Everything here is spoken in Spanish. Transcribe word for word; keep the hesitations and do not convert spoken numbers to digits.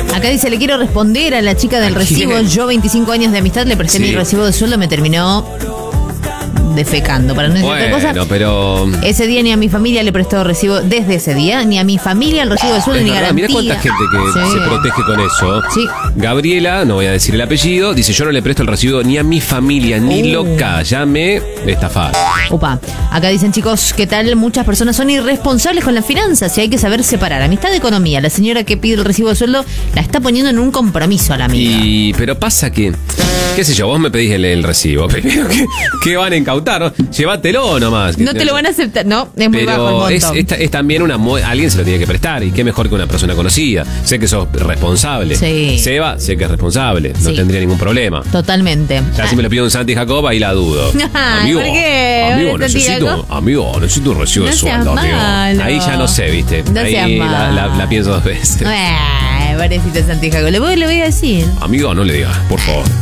Acá dice, le quiero responder a la chica del recibo. Yo, veinticinco años de amistad, le presté Sí. mi recibo de sueldo, me terminó defecando, para no decir Bueno, otra cosa. pero... Ese día ni a mi familia le prestó recibo, desde ese día, ni a mi familia el recibo de sueldo, Es ni verdad, garantía. mirá cuánta gente que Sí. se protege con eso. Sí. Gabriela, no voy a decir el apellido, dice, yo no le presto el recibo ni a mi familia, ni Uh. loca, ya me estafaron. Opa, acá dicen, chicos, ¿qué tal? Muchas personas son irresponsables con las finanzas y hay que saber separar amistad de economía. La señora que pide el recibo de sueldo la está poniendo en un compromiso a la amiga. Y, pero pasa que, qué sé yo, vos me pedís el, el recibo, primero que, que van a incautar, llévatelo nomás. No te lo van a aceptar, no, es muy bajo Pero el es, monto. es, es también una mu- alguien se lo tiene que prestar y qué mejor que una persona conocida. Sé que sos responsable. Sí. Seba, sé que es responsable, no Sí. tendría ningún problema. Totalmente. Ya si me lo pido un Santi Jacob, ahí la dudo. Ay, amigo, ¿por qué? amigo, ¿Por qué, Santi necesito, Jacob? amigo, necesito un recibo No de seas sueldo, amigo. malo. Ahí ya no sé, viste. No ahí seas la, la, malo. la pienso dos veces. Ay, pobrecito Santiago, le voy, le voy a decir. Amigo, no le digas, por favor.